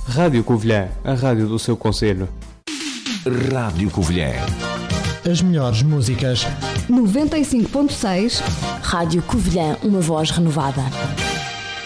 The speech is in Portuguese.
Rádio Covilhã, a rádio do seu concelho. Rádio Covilhã. As melhores músicas. 95.6. Rádio Covilhã, uma voz renovada.